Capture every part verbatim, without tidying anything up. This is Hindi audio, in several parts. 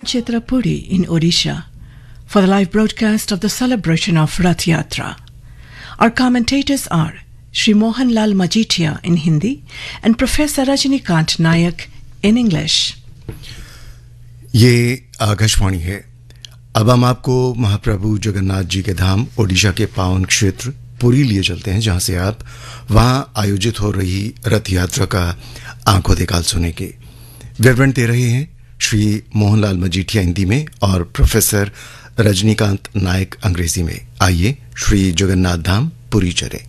Chitrapuri in Odisha for the live broadcast of the celebration of Rath Yatra. Our commentators are Shri Mohan Lal Majitia in Hindi and Professor Rajnikant Nayak in English. ये आकाशवाणी है। अब हम आपको महाप्रभु जगन्नाथ जी के धाम ओडिशा के पावन क्षेत्र पुरी लिए चलते हैं, जहां से आप वहां आयोजित हो रही रथ यात्रा का आंखों देखाल सुनेंगे। विवरण दे रहे हैं श्री मोहनलाल मजीठिया हिंदी में और प्रोफेसर रजनीकांत नायक अंग्रेजी में। आइए श्री जगन्नाथ धाम पुरी चले।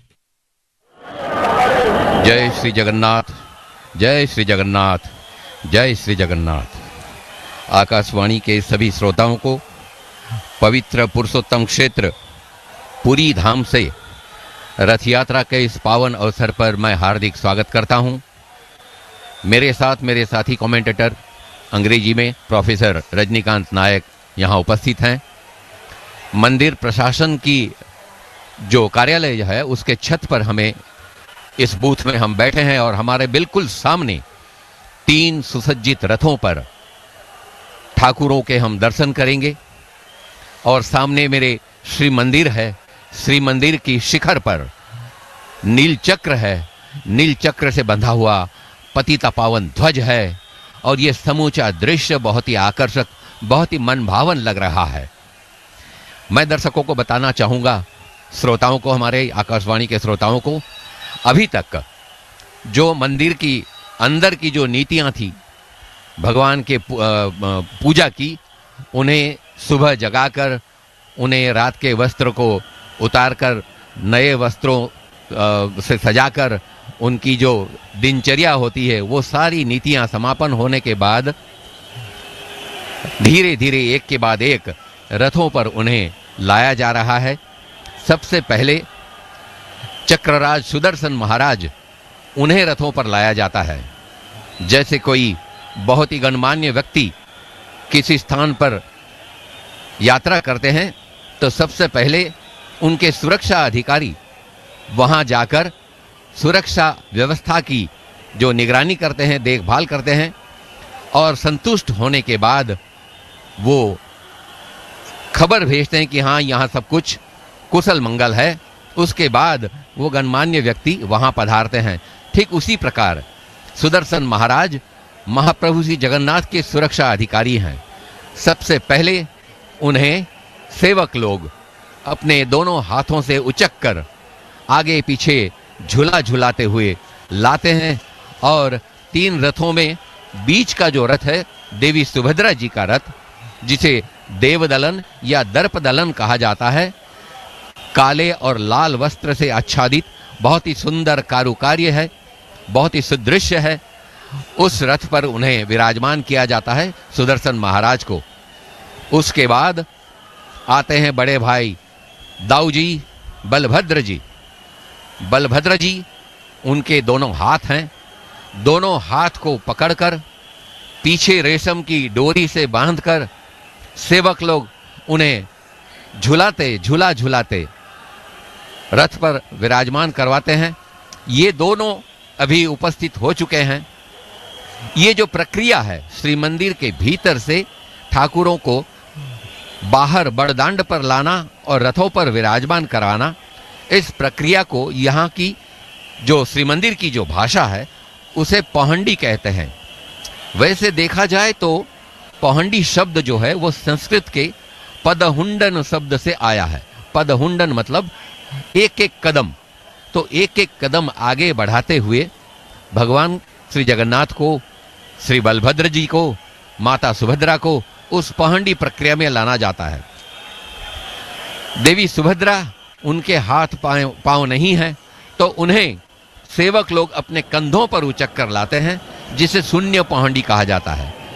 जय श्री जगन्नाथ, जय श्री जगन्नाथ, जय श्री जगन्नाथ। आकाशवाणी के सभी श्रोताओं को पवित्र पुरुषोत्तम क्षेत्र पुरी धाम से रथ यात्रा के इस पावन अवसर पर मैं हार्दिक स्वागत करता हूं। मेरे साथ मेरे साथी कमेंटेटर अंग्रेजी में प्रोफेसर रजनीकांत नायक यहां उपस्थित हैं। मंदिर प्रशासन की जो कार्यालय है उसके छत पर हमें इस बूथ में हम बैठे हैं और हमारे बिल्कुल सामने तीन सुसज्जित रथों पर ठाकुरों के हम दर्शन करेंगे और सामने मेरे श्री मंदिर है। श्री मंदिर की शिखर पर नील चक्र है, नील चक्र से बंधा हुआ पतिता पावन ध्वज है और यह समूचा दृश्य बहुत ही आकर्षक, बहुत ही मनभावन लग रहा है। मैं दर्शकों को बताना चाहूंगा, श्रोताओं को, हमारे आकाशवाणी के श्रोताओं को, अभी तक जो मंदिर की अंदर की जो नीतियां थी भगवान के पूजा की, उन्हें सुबह जगाकर उन्हें रात के वस्त्र को उतारकर नए वस्त्रों से सजाकर उनकी जो दिनचर्या होती है वो सारी नीतियां समापन होने के बाद धीरे धीरे एक के बाद एक रथों पर उन्हें लाया जा रहा है। सबसे पहले चक्रराज सुदर्शन महाराज, उन्हें रथों पर लाया जाता है। जैसे कोई बहुत ही गणमान्य व्यक्ति किसी स्थान पर यात्रा करते हैं तो सबसे पहले उनके सुरक्षा अधिकारी वहां जाकर सुरक्षा व्यवस्था की जो निगरानी करते हैं, देखभाल करते हैं और संतुष्ट होने के बाद वो खबर भेजते हैं कि हाँ, यहाँ सब कुछ कुशल मंगल है। उसके बाद वो गणमान्य व्यक्ति वहां पधारते हैं। ठीक उसी प्रकार सुदर्शन महाराज महाप्रभु श्री जगन्नाथ के सुरक्षा अधिकारी हैं। सबसे पहले उन्हें सेवक लोग अपने दोनों हाथों से उचक कर आगे पीछे झूला झुलाते हुए लाते हैं और तीन रथों में बीच का जो रथ है देवी सुभद्रा जी का रथ, जिसे देवदलन या दर्पदलन कहा जाता है, काले और लाल वस्त्र से आच्छादित बहुत ही सुंदर कारुकार्य है, बहुत ही सुदृश्य है। उस रथ पर उन्हें विराजमान किया जाता है, सुदर्शन महाराज को। उसके बाद आते हैं बड़े भाई दाऊ जी, बलभद्र जी। बलभद्र जी, उनके दोनों हाथ हैं। दोनों हाथ को पकड़कर पीछे रेशम की डोरी से बांधकर सेवक लोग उन्हें झुलाते झुला झुलाते रथ पर विराजमान करवाते हैं। ये दोनों अभी उपस्थित हो चुके हैं। ये जो प्रक्रिया है श्री मंदिर के भीतर से ठाकुरों को बाहर बड़दांड पर लाना और रथों पर विराजमान कराना, इस प्रक्रिया को यहाँ की जो श्री मंदिर की जो भाषा है उसे पहंडी कहते हैं। वैसे देखा जाए तो पहंडी शब्द जो है वो संस्कृत के पदहुंडन शब्द से आया है। पदहुंडन मतलब एक एक कदम। तो एक एक कदम आगे बढ़ाते हुए भगवान श्री जगन्नाथ को, श्री बलभद्र जी को, माता सुभद्रा को उस पहंडी प्रक्रिया में लाना जाता है। देवी सुभद्रा, उनके हाथ पांव नहीं है तो उन्हें सेवक लोग अपने कंधों पर उचक कर लाते हैं, जिसे शून्य पहंडी कहा जाता है।